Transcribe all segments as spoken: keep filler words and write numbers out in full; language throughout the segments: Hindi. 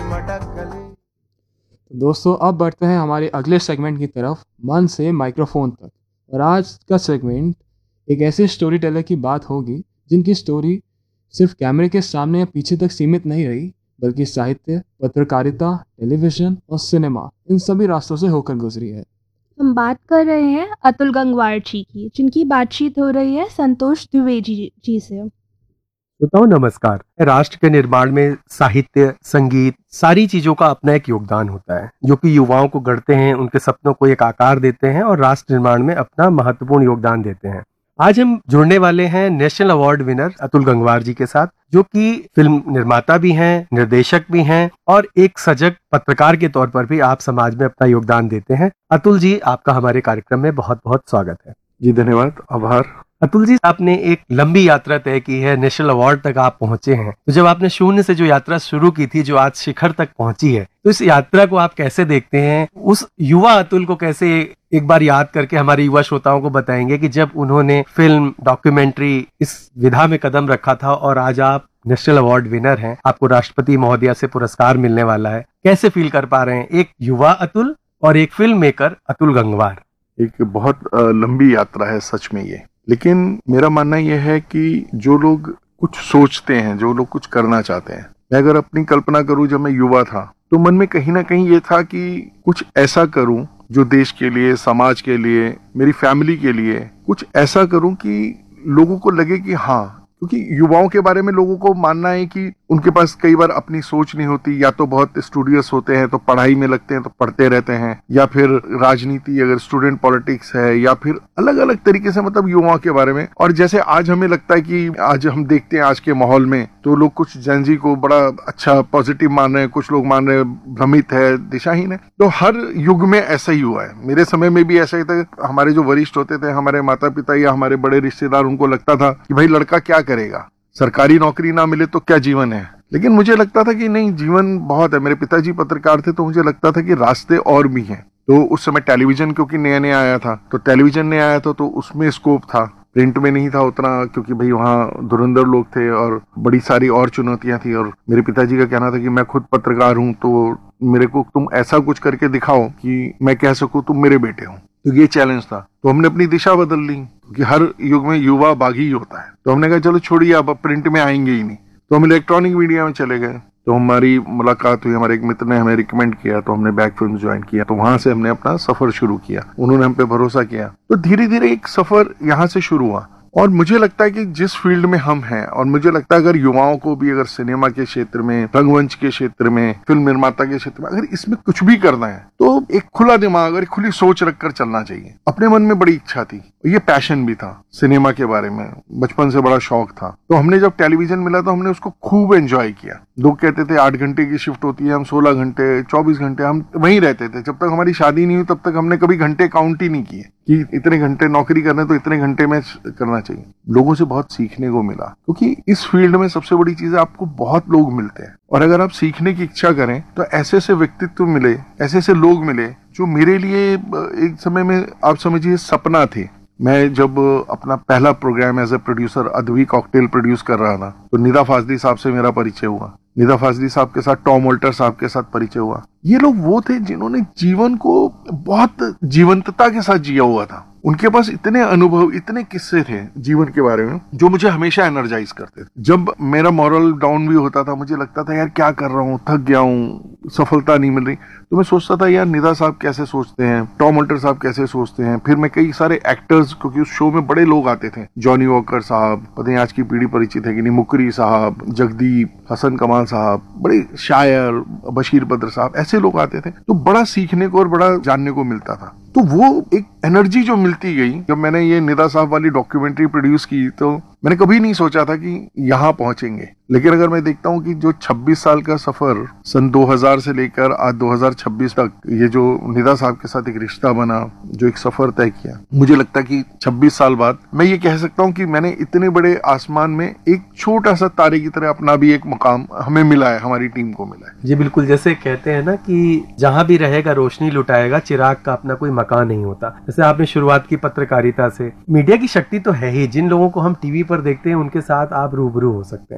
दोस्तों अब बढ़ते हैं हमारे अगले सेगमेंट की तरफ, मन से माइक्रोफोन तक। और आज का सेगमेंट एक ऐसे स्टोरी टेलर की बात होगी जिनकी स्टोरी सिर्फ कैमरे के सामने या पीछे तक सीमित नहीं रही, बल्कि साहित्य, पत्रकारिता, टेलीविजन और सिनेमा, इन सभी रास्तों से होकर गुजरी है। हम बात कर रहे हैं अतुल गंगवार जी की, जिनकी बातचीत हो रही है संतोष द्विवेदी जी से। श्रोताओं नमस्कार। राष्ट्र के निर्माण में साहित्य, संगीत, सारी चीजों का अपना एक योगदान होता है, जो कि युवाओं को गढ़ते हैं, उनके सपनों को एक आकार देते हैं और राष्ट्र निर्माण में अपना महत्वपूर्ण योगदान देते हैं। आज हम जुड़ने वाले हैं national award winner Atul Gangwar जी के साथ, जो कि फिल्म निर्माता भी हैं, निर्देशक भी हैं और एक सजग पत्रकार के तौर पर भी आप समाज में अपना योगदान देते हैं। अतुल जी, आपका हमारे कार्यक्रम में बहुत बहुत स्वागत है। जी धन्यवाद, आभार। अतुल जी, आपने एक लंबी यात्रा तय की है, नेशनल अवार्ड तक आप पहुंचे हैं। तो जब आपने शून्य से जो यात्रा शुरू की थी, जो आज शिखर तक पहुंची है, तो इस यात्रा को आप कैसे देखते हैं? उस युवा अतुल को कैसे एक बार याद करके हमारे युवा श्रोताओं को बताएंगे कि जब उन्होंने फिल्म, डॉक्यूमेंट्री इस विधा में कदम रखा था और आज आप नेशनल अवार्ड विनर हैं, आपको राष्ट्रपति महोदया से पुरस्कार मिलने वाला है, कैसे फील कर पा रहे हैं एक युवा अतुल और एक फिल्म मेकर अतुल गंगवार? एक बहुत लंबी यात्रा है सच में ये, लेकिन मेरा मानना यह है कि जो लोग कुछ सोचते हैं, जो लोग कुछ करना चाहते हैं, मैं अगर अपनी कल्पना करूं, जब मैं युवा था तो मन में कहीं ना कहीं ये था कि कुछ ऐसा करूं जो देश के लिए, समाज के लिए, मेरी फैमिली के लिए कुछ ऐसा करूं कि लोगों को लगे कि हाँ, क्योंकि युवाओं के बारे में लोगों को मानना है कि उनके पास कई बार अपनी सोच नहीं होती, या तो बहुत स्टूडियस होते हैं तो पढ़ाई में लगते हैं तो पढ़ते रहते हैं, या फिर राजनीति, अगर स्टूडेंट पॉलिटिक्स है, या फिर अलग अलग तरीके से, मतलब युवाओं के बारे में। और जैसे आज हमें लगता है कि आज हम देखते हैं आज के माहौल में तो लोग कुछ जेनजी को बड़ा अच्छा पॉजिटिव मान रहे हैं, कुछ लोग मान रहे हैं भ्रमित है, दिशाहीन है। तो हर युग में ऐसा ही हुआ है। मेरे समय में भी ऐसा ही था। हमारे जो वरिष्ठ होते थे, हमारे माता पिता या हमारे बड़े रिश्तेदार, उनको लगता था कि भाई लड़का क्या करेगा, सरकारी नौकरी ना मिले तो क्या जीवन है। लेकिन मुझे लगता था कि नहीं, जीवन बहुत है। मेरे पिताजी पत्रकार थे तो मुझे लगता था कि रास्ते और भी हैं। तो उस समय टेलीविजन क्योंकि नया नया आया था, तो टेलीविजन ने आया था तो उसमें स्कोप था, प्रिंट में नहीं था उतना, क्योंकि भाई वहाँ धुरंधर लोग थे और बड़ी सारी और चुनौतियां थी। और मेरे पिताजी का कहना था कि मैं खुद पत्रकार हूँ, तो मेरे को तुम ऐसा कुछ करके दिखाओ कि मैं कह सकूँ तुम मेरे बेटे हो। तो ये चैलेंज था। तो हमने अपनी दिशा बदल ली, क्योंकि हर युग में युवा बागी होता है। तो हमने कहा चलो छोड़िए, अब प्रिंट में आएंगे ही नहीं, तो हम इलेक्ट्रॉनिक मीडिया में चले गए। तो हमारी मुलाकात हुई, हमारे एक मित्र ने हमें रिकमेंड किया, तो हमने बैक फिल्म ज्वाइन किया। तो वहां से हमने अपना सफर शुरू किया, उन्होंने हम पे भरोसा किया। तो धीरे धीरे एक सफर यहाँ से शुरू हुआ। और मुझे लगता है कि जिस फील्ड में हम हैं, और मुझे लगता है अगर युवाओं को भी, अगर सिनेमा के क्षेत्र में, रंगमंच के क्षेत्र में, फिल्म निर्माता के क्षेत्र में, अगर इसमें कुछ भी करना है तो एक खुला दिमाग और एक खुली सोच रखकर चलना चाहिए। अपने मन में बड़ी इच्छा थी, ये पैशन भी था, सिनेमा के बारे में बचपन से बड़ा शौक था। तो हमने जब टेलीविजन मिला तो हमने उसको खूब एंजॉय किया। लोग कहते थे आठ घंटे की शिफ्ट होती है, हम सोलह घंटे, चौबीस घंटे हम वहीं रहते थे। जब तक हमारी शादी नहीं हुई तब तक हमने कभी घंटे काउंट ही नहीं किए कि इतने घंटे नौकरी करने तो इतने घंटे में करना चाहिए। लोगों से बहुत सीखने को मिला, क्योंकि इस फील्ड में सबसे बड़ी चीज है आपको बहुत लोग मिलते हैं, और अगर आप सीखने की इच्छा करें तो ऐसे ऐसे व्यक्तित्व मिले, ऐसे ऐसे लोग मिले जो मेरे लिए एक समय में आप समझिए सपना थे। मैं जब अपना पहला programme as a producer Advi cocktail produce कर रहा था, तो निदा फाजली साहब से मेरा परिचय हुआ। निदा फाजली साहब के साथ टॉम वोल्टर साहब के साथ परिचय हुआ। ये लोग वो थे जिन्होंने जीवन को बहुत जीवंतता के साथ जिया हुआ था। उनके पास इतने अनुभव, इतने किस्से थे जीवन के बारे में जो मुझे हमेशा एनर्जाइज करते थे। जब मेरा मॉरल डाउन भी होता था, मुझे लगता था यार क्या कर रहा हूँ, थक गया हूँ, सफलता नहीं मिल रही, तो मैं सोचता था यार निदा साहब कैसे सोचते हैं, टॉम वोल्टर साहब कैसे सोचते हैं। फिर मैं कई सारे एक्टर्स, क्योंकि उस शो में बड़े लोग आते थे, जॉनी वॉकर साहब, पता नहीं आज की पीढ़ी परिचित है कि नहीं, मुकरी साहब, जगदीप, हसन कमाल साहब, बड़े शायर, बशीर बद्र साहब, ऐसे लोग आते थे। तो बड़ा सीखने को और बड़ा जानने को मिलता था। तो वो एक एनर्जी जो मिलती गई, जब मैंने ये निदा साहब वाली डॉक्यूमेंट्री प्रोड्यूस की तो मैंने कभी नहीं सोचा था कि यहाँ पहुंचेंगे। लेकिन अगर मैं देखता हूँ कि जो छब्बीस साल का सफर सन दो हज़ार से लेकर आज दो हज़ार छब्बीस तक, ये जो निदा साहब के साथ एक रिश्ता बना, जो एक सफर तय किया, मुझे लगता है कि छब्बीस साल बाद मैं ये कह सकता हूँ कि मैंने इतने बड़े आसमान में एक छोटा सा तारे की तरह अपना भी एक मुकाम हमें मिला है, हमारी टीम को मिला है। जी बिल्कुल, जैसे कहते हैं ना कि जहां भी रहेगा रोशनी लुटाएगा, चिराग का अपना कोई मकान नहीं होता। जैसे आपने शुरुआत की पत्रकारिता से, मीडिया की शक्ति तो है ही, जिन लोगों को हम टीवी पर देखते हैं उनके साथ आप रूबरू हो सकते हैं। तो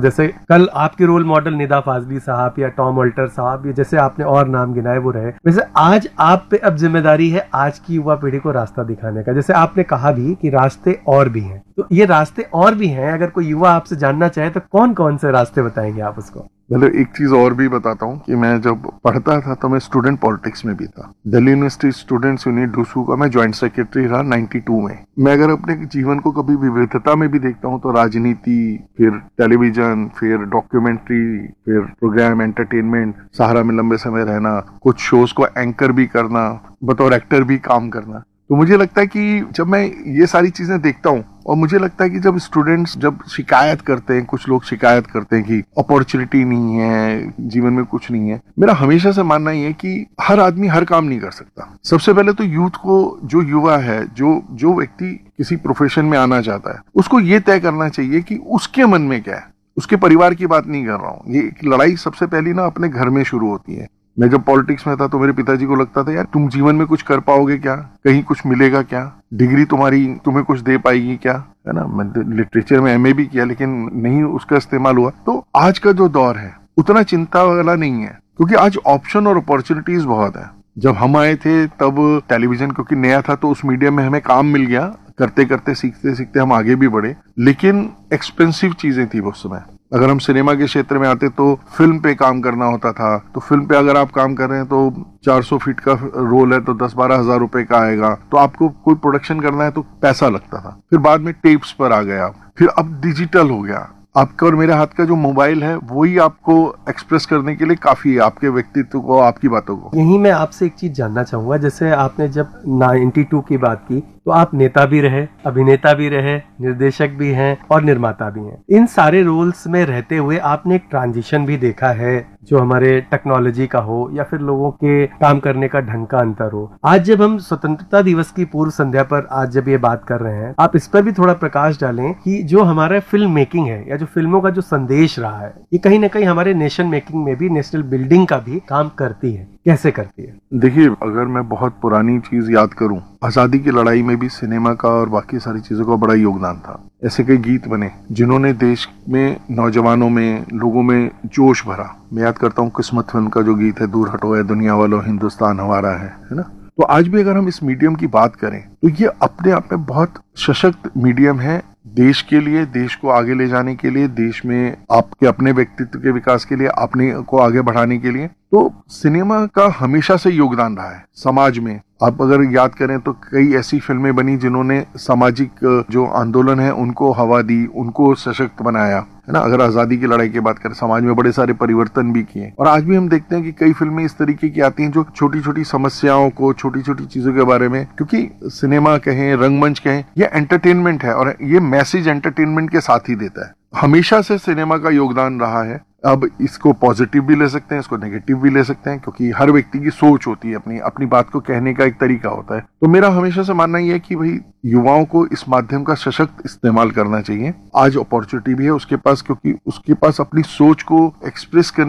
जैसे कल आपके रोल मॉडल निदा फाजली साहब या टॉम वॉल्टर साहब, या जैसे आपने और नाम गिनाए वो रहे, वैसे आज आप पे अब जिम्मेदारी है आज की युवा पीढ़ी को रास्ता दिखाने का। जैसे आपने कहा भी कि रास्ते और भी हैं, तो ये रास्ते और भी हैं, अगर कोई युवा आपसे जानना चाहे तो कौन कौन से रास्ते बताएंगे आप उसको? मतलब एक चीज और भी बताता हूँ कि मैं जब पढ़ता था तो मैं स्टूडेंट पॉलिटिक्स में भी था। Delhi university students unit DUSU का मैं ज्वाइंट सेक्रेटरी रहा बानवे में। मैं अगर अपने जीवन को कभी विविधता में भी देखता हूँ तो राजनीति, फिर टेलीविजन, फिर डॉक्यूमेंट्री, फिर प्रोग्राम, एंटरटेनमेंट, सहारा में लंबे समय रहना, कुछ शोज को एंकर भी करना, बतौर एक्टर भी काम करना। तो मुझे लगता है कि जब मैं ये सारी चीजें देखता हूँ और मुझे लगता है कि जब स्टूडेंट्स जब शिकायत करते हैं, कुछ लोग शिकायत करते हैं कि अपॉर्चुनिटी नहीं है, जीवन में कुछ नहीं है, मेरा हमेशा से मानना ही है कि हर आदमी हर काम नहीं कर सकता। सबसे पहले तो यूथ को, जो युवा है, जो जो व्यक्ति किसी प्रोफेशन में आना चाहता है, उसको ये तय करना चाहिए कि उसके मन में क्या है। उसके परिवार की बात नहीं कर रहा हूँ, ये लड़ाई सबसे पहली ना अपने घर में शुरू होती है। मैं जब पॉलिटिक्स में था तो मेरे पिताजी को लगता था यार तुम जीवन में कुछ कर पाओगे क्या, कहीं कुछ मिलेगा क्या, डिग्री तुम्हारी तुम्हें कुछ दे पाएगी क्या, है ना। मैं लिटरेचर में एमए भी किया लेकिन नहीं उसका इस्तेमाल हुआ। तो आज का जो दौर है उतना चिंता वाला नहीं है, क्योंकि आज ऑप्शन और अपॉर्चुनिटीज बहुत है। जब हम आए थे तब टेलीविजन क्योंकि नया था तो उस मीडियम में हमें काम मिल गया, करते करते सीखते सीखते हम आगे भी बढ़े, लेकिन एक्सपेंसिव चीजें थी उस समय। अगर हम सिनेमा के क्षेत्र में आते तो फिल्म पे काम करना होता था, तो फिल्म पे अगर आप काम कर रहे हैं तो चार सौ फीट का रोल है तो दस बारह हजार रुपए का आएगा, तो आपको कोई प्रोडक्शन करना है तो पैसा लगता था। फिर बाद में टेप्स पर आ गया, फिर अब डिजिटल हो गया। आपका और मेरे हाथ का जो मोबाइल है वही आपको एक्सप्रेस करने के लिए काफी है, आपके व्यक्तित्व को, आपकी बातों को। यही मैं आपसे एक चीज जानना चाहूंगा, जैसे आपने जब बानवे की बात की तो आप नेता भी रहे, अभिनेता भी रहे, निर्देशक भी हैं और निर्माता भी हैं। इन सारे रोल्स में रहते हुए आपने एक ट्रांजिशन भी देखा है, जो हमारे टेक्नोलॉजी का हो या फिर लोगों के काम करने का ढंग का अंतर हो। आज जब हम स्वतंत्रता दिवस की पूर्व संध्या पर आज जब ये बात कर रहे हैं, आप इस पर भी थोड़ा प्रकाश डालें कि जो हमारा फिल्म मेकिंग है या जो फिल्मों का जो संदेश रहा है, ये कहीं ना कहीं हमारे नेशन मेकिंग में भी, नेशनल बिल्डिंग का भी काम करती है। कैसे करती है? देखिए, अगर मैं बहुत पुरानी चीज याद करूं, आजादी की लड़ाई में भी सिनेमा का और बाकी सारी चीजों का बड़ा योगदान था। ऐसे कई गीत बने जिन्होंने देश में नौजवानों में, लोगों में जोश भरा। मैं याद करता हूँ किस्मत फिल्म का जो गीत है, दूर हटो है दुनिया वालों हिंदुस्तान हमारा है, है ना। तो आज भी अगर हम इस मीडियम की बात करें तो ये अपने आप में बहुत सशक्त मीडियम है देश के लिए, देश को आगे ले जाने के लिए, देश में आपके अपने व्यक्तित्व के विकास के लिए, अपने को आगे बढ़ाने के लिए। तो सिनेमा का हमेशा से योगदान रहा है समाज में। आप अगर याद करें तो कई ऐसी फिल्में बनी जिन्होंने सामाजिक जो आंदोलन है उनको हवा दी, उनको सशक्त बनाया, है ना। अगर आजादी की लड़ाई की बात करें, समाज में बड़े सारे परिवर्तन भी किए। और आज भी हम देखते हैं कि कई फिल्में इस तरीके की आती हैं जो छोटी छोटी समस्याओं को, छोटी छोटी चीजों के बारे में, क्योंकि सिनेमा कहें, रंगमंच कहें, ये एंटरटेनमेंट है और ये मैसेज एंटरटेनमेंट के साथ ही देता है। हमेशा से सिनेमा का योगदान रहा है। अब इसको पॉजिटिव भी ले सकते हैं, इसको नेगेटिव भी ले सकते हैं, क्योंकि हर व्यक्ति की सोच होती है, अपनी अपनी बात को कहने का एक तरीका होता है। तो मेरा हमेशा से मानना ये है कि भाई युवाओं को इस माध्यम का सशक्त इस्तेमाल करना चाहिए। आज अपॉर्चुनिटी भी है उसके पास, क्योंकि उसके पास अपनी सोच को एक्सप्रेस करने